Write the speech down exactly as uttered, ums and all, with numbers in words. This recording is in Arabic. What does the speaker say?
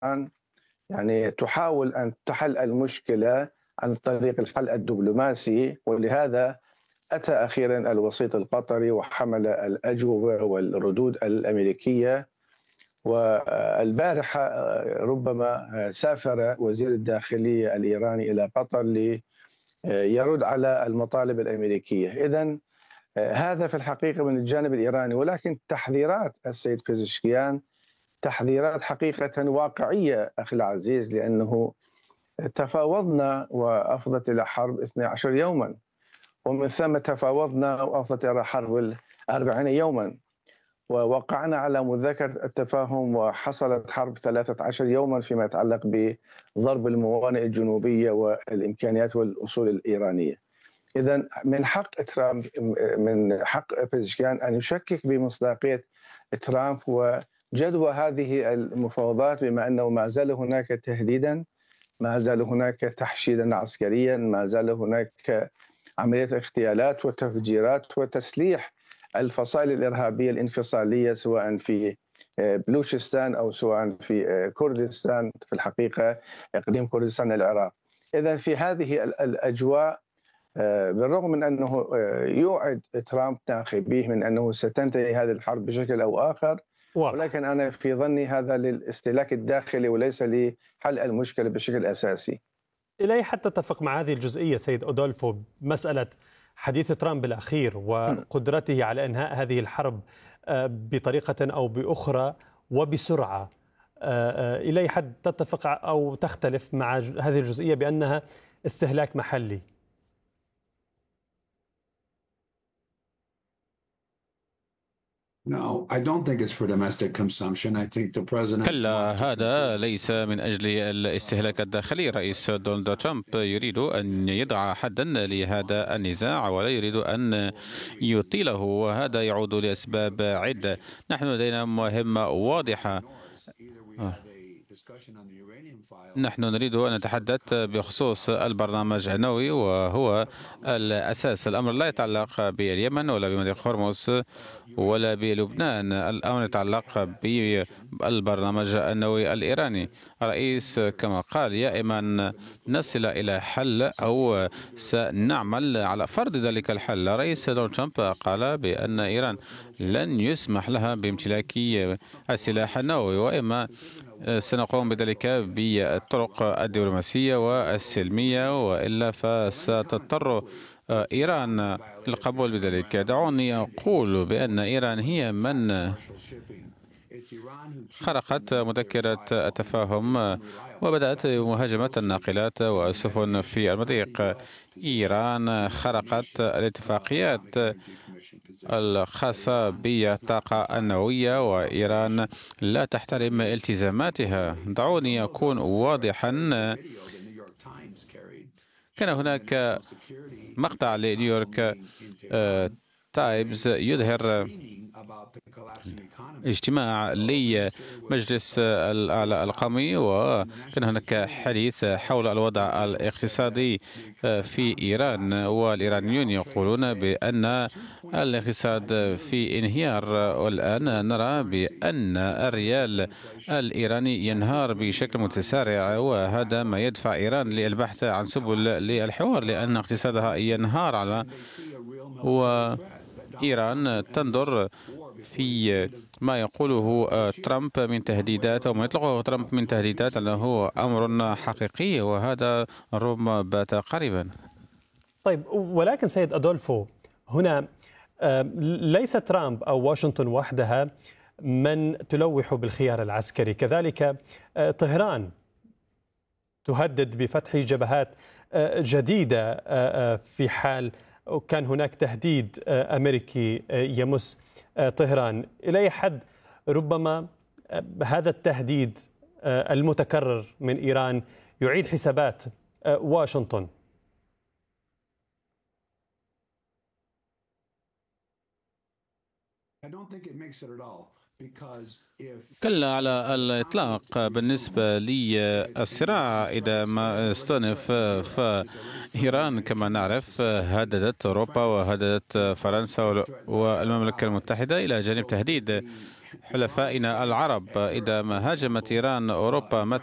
يعني تحاول أن تحل المشكلة عن طريق الحل الدبلوماسي، ولهذا أتى أخيرا الوسيط القطري وحمل الأجوبة والردود الأمريكية. والبارحة ربما سافر وزير الداخلية الإيراني إلى قطر ليرد على المطالب الأمريكية. إذن هذا في الحقيقة من الجانب الإيراني، ولكن تحذيرات السيد بيزشكيان تحذيرات حقيقة واقعية أخي العزيز، لأنه تفاوضنا وأفضت إلى حرب اثني عشر يوما، ومن ثم تفاوضنا وأفضت إلى حرب أربعين يوما، ووقعنا على مذكرة التفاهم وحصلت حرب ثلاثة عشر يوما فيما يتعلق بضرب الموانئ الجنوبية والإمكانيات والأصول الإيرانية. إذن من حق ترامب من حق بيزشكيان أن يشكك بمصداقية ترامب وجدوى هذه المفاوضات، بما أنه ما زال هناك تهديدا، ما زال هناك تحشيدا عسكريا، ما زال هناك عملية اغتيالات وتفجيرات وتسليح الفصائل الإرهابية الانفصالية سواء في بلوشستان أو سواء في كردستان، في الحقيقة إقليم كردستان العراق. إذا في هذه الأجواء، بالرغم من أنه يوعد ترامب ناخبيه من أنه ستنتهي هذه الحرب بشكل أو آخر، ولكن أنا في ظني هذا للاستهلاك الداخلي وليس لحل المشكلة بشكل أساسي. إلى أي حد تتفق مع هذه الجزئية سيد أودولفو، مسألة حديث ترامب الأخير وقدرته على إنهاء هذه الحرب بطريقة أو بأخرى وبسرعة؟ إلى أي حد تتفق أو تختلف مع هذه الجزئية بأنها استهلاك محلي؟ كلا، هذا ليس من أجل الاستهلاك الداخلي. رئيس دونالد ترامب يريد أن يضع حدا لهذا النزاع ولا يريد أن يطيله، وهذا يعود لأسباب عدة. نحن لدينا مهمة واضحة، نحن نريد أن نتحدث بخصوص البرنامج النووي، وهو الأساس. الأمر لا يتعلق باليمن ولا بمضيق هرمز ولا بلبنان، الأمر يتعلق بالبرنامج النووي الإيراني. الرئيس كما قال يا إما نصل إلى حل أو سنعمل على فرض ذلك الحل. رئيس دونالد ترامب قال بأن إيران لن يسمح لها بامتلاك السلاح النووي، وإما سنقوم بذلك بالطرق الدبلوماسية والسلمية، وإلا فستضطر إيران للقبول بذلك. دعوني أقول بأن إيران هي من خرقت مذكرة التفاهم وبدأت مهاجمة الناقلات والسفن في المضيق. إيران خرقت الاتفاقيات الخاصة بالطاقة النووية، وإيران لا تحترم التزاماتها. دعوني أكون واضحا، كان هناك مقطع لنيويورك تايمز يظهر اجتماع لمجلس الأعلى القومي، وكان هناك حديث حول الوضع الاقتصادي في إيران، والإيرانيون يقولون بأن الاقتصاد في انهيار، والآن نرى بأن الريال الإيراني ينهار بشكل متسارع، وهذا ما يدفع إيران للبحث عن سبل للحوار لأن اقتصادها ينهار على وإيران تنظر في ما يقوله ترامب من تهديدات أو ما يطلقه ترامب من تهديدات أنه أمر حقيقي، وهذا ربما بات قريبا. طيب، ولكن سيد أدولفو، هنا ليس ترامب أو واشنطن وحدها من تلوح بالخيار العسكري، كذلك طهران تهدد بفتح جبهات جديدة في حال كان هناك تهديد أمريكي يمس طهران. إلى أي حد ربما هذا التهديد المتكرر من إيران يعيد حسابات واشنطن؟ كلا على الإطلاق. بالنسبة للصراع إذا ما استأنف، فإيران كما نعرف هددت أوروبا وهددت فرنسا والمملكة المتحدة إلى جانب تهديد حلفائنا العرب. إذا ما هاجمت إيران أوروبا